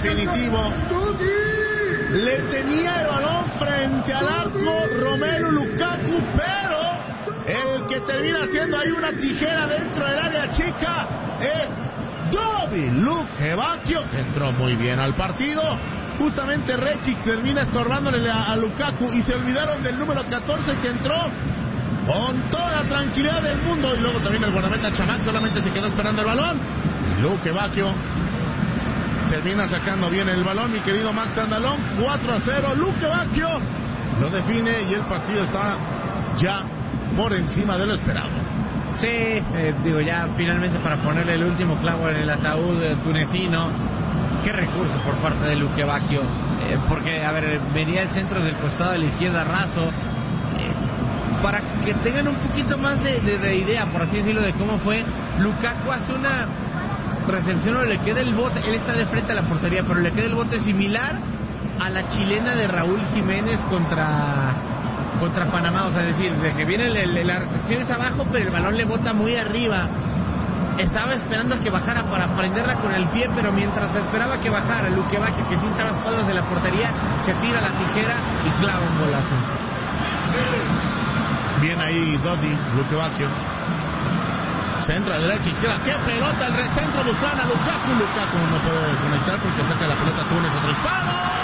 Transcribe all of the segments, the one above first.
definitivo. Le tenía el balón frente al arco Romelu Lukaku, pero el que termina haciendo ahí una tijera dentro del área chica es Dodi Lukebakio, que entró muy bien al partido. Justamente Rekic termina estorbándole a Lukaku y se olvidaron del número 14 que entró con toda la tranquilidad del mundo. Y luego también el guardameta Chamakh solamente se quedó esperando el balón. Lukebakio termina sacando bien el balón, mi querido Max Andalón. 4-0, Lukebakio lo define y el partido está ya por encima de lo esperado. Sí, digo, ya finalmente para ponerle el último clavo en el ataúd tunecino. Qué recurso por parte de Lukebakio, porque, a ver, venía el centro del costado de la izquierda raso. Para que tengan un poquito más de idea, por así decirlo, de cómo fue, Lukaku hace una recepción o le queda el bote, él está de frente a la portería, pero le queda el bote similar a la chilena de Raúl Jiménez contra Panamá, o sea, es decir, de que viene la recepción es abajo, pero el balón le bota muy arriba. Estaba esperando a que bajara para prenderla con el pie, pero mientras esperaba que bajara, Lukebakio, que sí estaba a espaldas de la portería, se tira la tijera y clava un golazo. Bien ahí Dodi Lukebakio. Centro a derecha, izquierda. ¡Qué pelota! El recentro buscan a Lukaku. Lukaku no puede conectar porque saca la pelota Túnez. Otro disparo.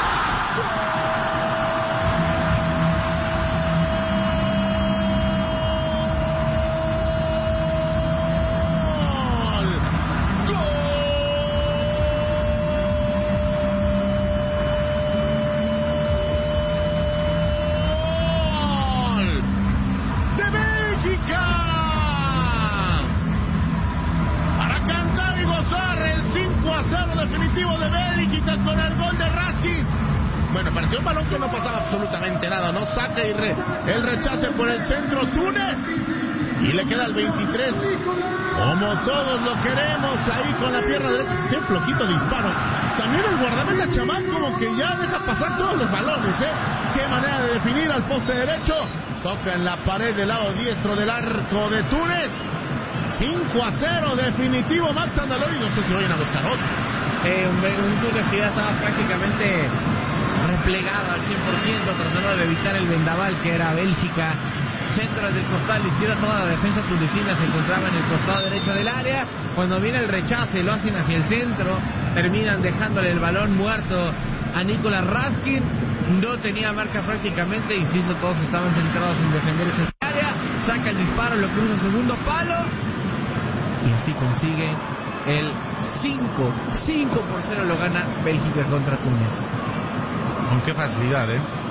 Definitivo de Bélgica con el gol de Raskin. Bueno, pareció un balón que no pasaba absolutamente nada, ¿no? Saca y el rechace por el centro Túnez. Y le queda el 23. Como todos lo queremos, ahí con la pierna derecha. Qué flojito disparo. También el guardameta Chamakh como que ya deja pasar todos los balones, ¿eh? Qué manera de definir al poste derecho. Toca en la pared del lado diestro del arco de Túnez. 5-0 definitivo, Max Andalón, y no sé si vayan a buscar otro. Un Túnez que ya estaba prácticamente replegado al 100%, tratando de evitar el vendaval que era Bélgica. Centro desde el costado izquierdo, toda la defensa tunecina se encontraba en el costado derecho del área. Cuando viene el rechace, lo hacen hacia el centro, terminan dejándole el balón muerto a Nicolas Raskin. No tenía marca prácticamente, insisto, todos estaban centrados en defender ese área. Saca el disparo, lo cruza el segundo palo y así consigue el 5-0 lo gana Bélgica contra Túnez. Con qué facilidad,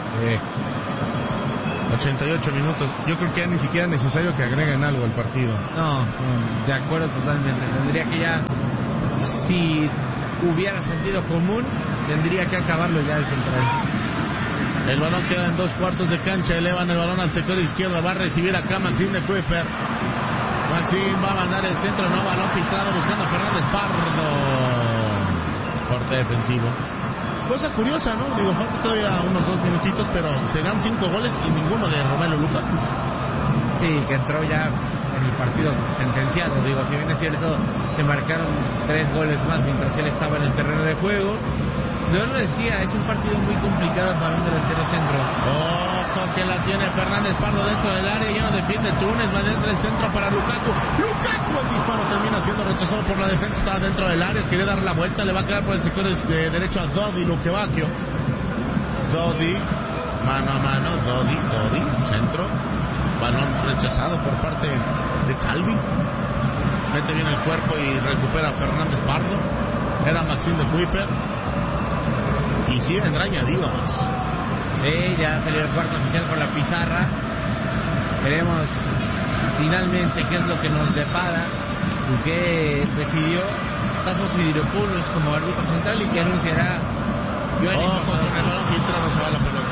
88 minutos. Yo creo que ya ni siquiera es necesario que agreguen algo al partido. No, de acuerdo totalmente. Tendría que ya, si hubiera sentido común, tendría que acabarlo ya el central. El balón queda en 2 cuartos de cancha. Elevan el balón al sector izquierdo. Va a recibir acá Maxime de Kuiper. Maxime va a mandar el centro, no, balón filtrado buscando a Fernández Pardo. Corte defensivo. Cosa curiosa, ¿no? Digo, falta todavía unos 2 minutitos, pero se dan 5 goles y ninguno de Romelu Lukaku. Sí, que entró ya en el partido sentenciado. Digo, si bien es cierto, se marcaron 3 goles más mientras él estaba en el terreno de juego. Yo lo decía, es un partido muy complicado para un delantero centro. Ojo que la tiene Fernández Pardo dentro del área, ya no defiende Túnez, va dentro del centro para Lukaku. Lukaku, el disparo termina siendo rechazado por la defensa, estaba dentro del área, quiere dar la vuelta, le va a quedar por el sector derecho a Dodi Lukebakio. Dodi, mano a mano, Dodi, centro, balón rechazado por parte de Calvi. Mete bien el cuerpo y recupera a Fernández Pardo. Era Maxime de Kuiper. Y sí vendrá añadido, Max. Ya salió el cuarto oficial con la pizarra. Veremos finalmente qué es lo que nos depara y qué decidió Tasos Sidiropoulos como árbitro central y que anunciará Johnny. Con el balón filtrado se va la pelota.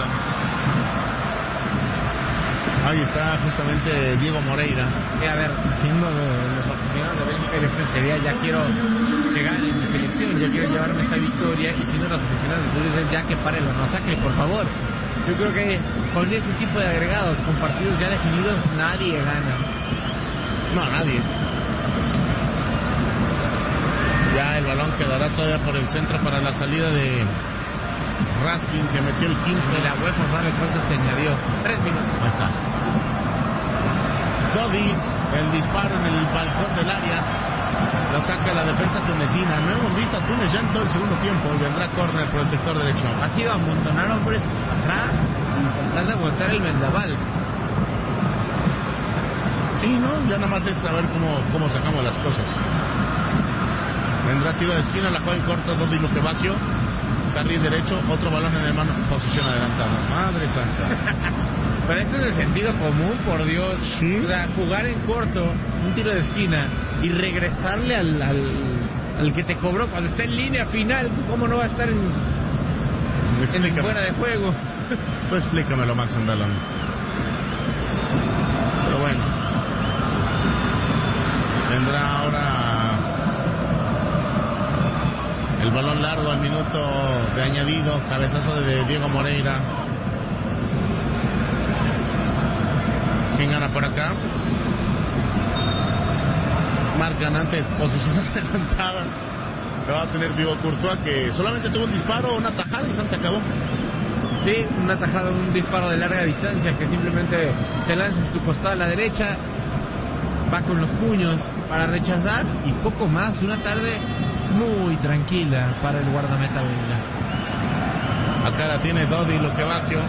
Ahí está justamente Diego Moreira. A ver, siendo los aficionados de Bélgica, yo pensaría, ya quiero que gane mi selección, ya quiero llevarme esta victoria, y siendo los aficionados de Túnez, ya que pare la masacre, por favor. Yo creo que con ese tipo de agregados, con partidos ya definidos, nadie gana. No, nadie. Ya el balón quedará todavía por el centro para la salida de Raskin, que metió el quinto. Y la UEFA sabe cuánto se añadió. 3 minutos. Ahí está. Dodi, el disparo en el balcón del área. La saca la defensa tunecina. No hemos visto a Túnez ya en todo el segundo tiempo. Y vendrá córner por el sector derecho. Ha sido amontonar hombres atrás y tratar de aguantar el vendaval. Sí, ¿no? Ya nada más es saber cómo sacamos las cosas. Vendrá tiro de esquina, la juega en corto Dodi Lukebakio. Carril derecho, otro balón en el mano, posición adelantada. Madre santa. Pero esto es de sentido común, por Dios. ¿Sí? O sea, jugar en corto, un tiro de esquina, y regresarle al que te cobró cuando está en línea final. ¿Cómo no va a estar en fuera de juego? Tú explícamelo, Max Andalón. Pero bueno. Vendrá ahora el balón largo al minuto de añadido. Cabezazo de Diego Moreira. ¿Quién gana por acá? Marcan antes posición adelantada. Lo va a tener Diego Courtois, que solamente tuvo un disparo, una tajada y se acabó. Sí, una tajada, un disparo de larga distancia que simplemente se lanza en su costado a la derecha, va con los puños para rechazar y poco más. Una tarde muy tranquila para el guardameta belga. Acá la tiene Dodi Lukebakio.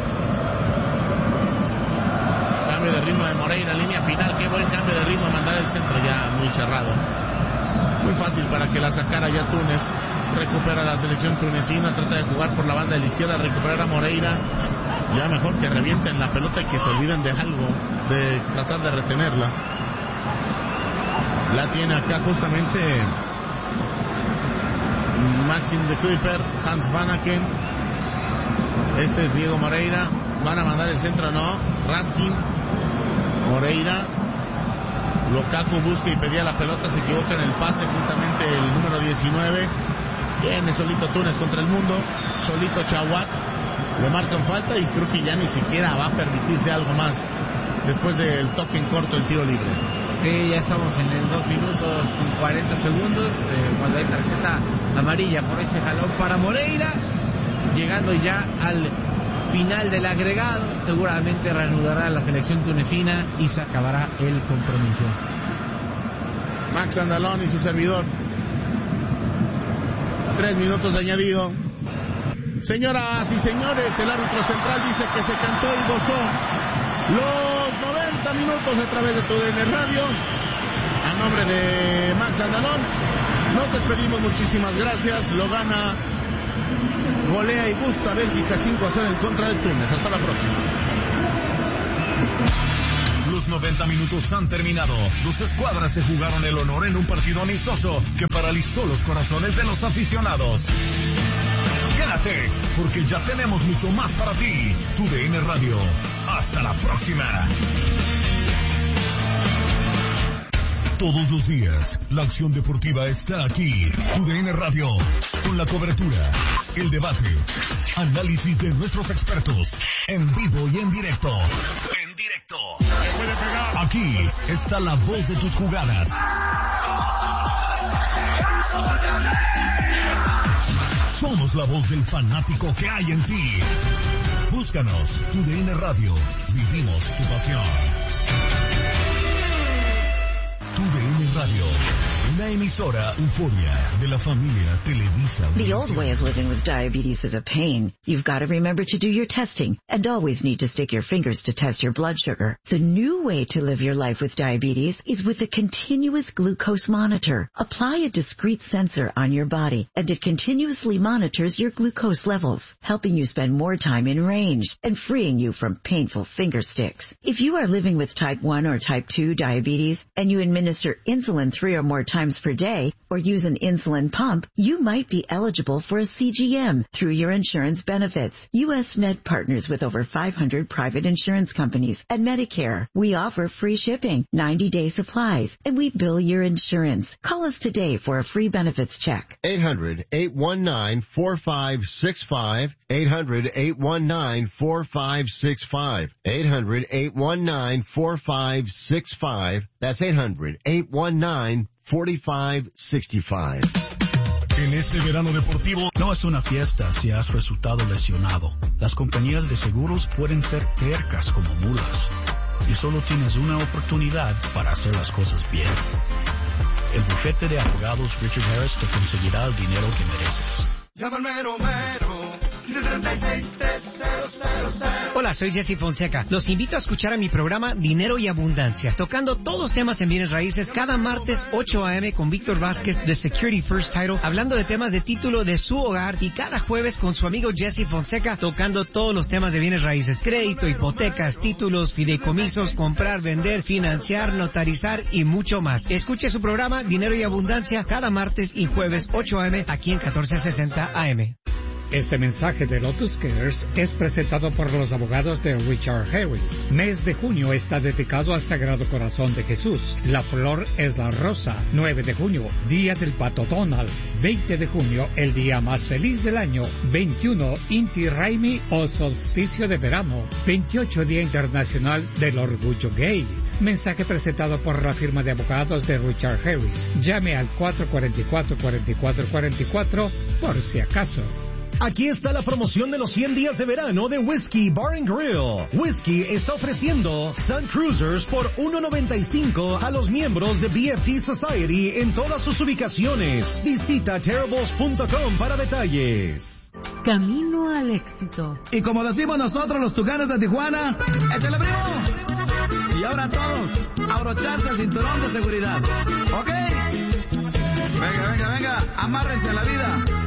Cambio de ritmo de Moreira, línea final. Qué buen cambio de ritmo, mandar el centro ya muy cerrado. Muy fácil para que la sacara ya Túnez. Recupera la selección tunecina, trata de jugar por la banda de la izquierda, recuperar a Moreira. Ya mejor que revienten la pelota y que se olviden de algo, de tratar de retenerla. La tiene acá justamente Maxim de Kuiper, Hans Vanaken. Este es Diego Moreira. Van a mandar el centro, no. Raskin, Moreira. Lukaku busca y pedía la pelota, se equivoca en el pase, justamente el número 19. Viene solito Túnez contra el mundo, solito Chawat. Le marcan falta y creo que ya ni siquiera va a permitirse algo más después del toque en corto, el tiro libre. Sí, ya estamos en el 2 minutos con 40 segundos, cuando hay tarjeta amarilla por ese jalón para Moreira. Llegando ya al final del agregado, seguramente reanudará la selección tunecina y se acabará el compromiso. Max Andalón y su servidor. 3 minutos de añadido. Señoras y señores, el árbitro central dice que se cantó y gozó los 90 minutos a través de TUDN Radio. A nombre de Max Andalón, nos despedimos, muchísimas gracias. Lo gana, golea y gusta Bélgica 5-0 en contra de Túnez. Hasta la próxima. Los 90 minutos han terminado. Dos escuadras se jugaron el honor en un partido amistoso que paralizó los corazones de los aficionados. Quédate, porque ya tenemos mucho más para ti. TUDN Radio. Hasta la próxima. Todos los días, la acción deportiva está aquí. TUDN Radio, con la cobertura, el debate, análisis de nuestros expertos, en vivo y en directo. En directo. Aquí está la voz de tus jugadas. Somos la voz del fanático que hay en ti. Búscanos, TUDN Radio. Vivimos tu pasión. TUDN Radio, una emisora Euforia de la familia Televisa. The old way of living with diabetes is a pain. You've got to remember to do your testing and always need to stick your fingers to test your blood sugar. The new way to live your life with diabetes is with a continuous glucose monitor. Apply a discrete sensor on your body and it continuously monitors your glucose levels, helping you spend more time in range and freeing you from painful finger sticks. If you are living with type 1 or type 2 diabetes and you administer insulin 3 or more times per day or use an insulin pump, you might be eligible for a CGM through your insurance benefits. U.S. Med partners with over 500 private insurance companies and Medicare. We offer free shipping, 90-day supplies, and we bill your insurance. Call us today for a free benefits check. 800-819-4565. 800-819-4565. 800-819-4565. That's 800-819-4565. 4565. En este verano deportivo, no es una fiesta si has resultado lesionado. Las compañías de seguros pueden ser tercas como mulas. Y solo tienes una oportunidad para hacer las cosas bien. El bufete de abogados Richard Harris te conseguirá el dinero que mereces. Llama al mero mero, 736-3000. Hola, soy Jesse Fonseca. Los invito a escuchar a mi programa Dinero y Abundancia, tocando todos los temas en bienes raíces cada martes 8 a.m. con Víctor Vázquez de Security First Title, hablando de temas de título de su hogar, y cada jueves con su amigo Jesse Fonseca, tocando todos los temas de bienes raíces: crédito, hipotecas, títulos, fideicomisos, comprar, vender, financiar, notarizar y mucho más. Escuche su programa Dinero y Abundancia cada martes y jueves 8 a.m. aquí en 1460 AM. Este mensaje de Lotus Cares es presentado por los abogados de Richard Harris. Mes de junio está dedicado al Sagrado Corazón de Jesús. La flor es la rosa. 9 de junio, Día del Pato Donald. 20 de junio, el día más feliz del año. 21, Inti Raymi o solsticio de verano. 28, Día Internacional del Orgullo Gay. Mensaje presentado por la firma de abogados de Richard Harris. Llame al 444-4444 por si acaso. Aquí está la promoción de los 100 días de verano de Whiskey Bar and Grill. Whiskey está ofreciendo Sun Cruisers por $1.95 a los miembros de BFT Society en todas sus ubicaciones. Visita terribles.com para detalles. Camino al éxito. Y como decimos nosotros los tucanes de Tijuana, ¡échale, primo! Y ahora todos, abrocharse el cinturón de seguridad. ¿Ok? Venga, amárrense a la vida.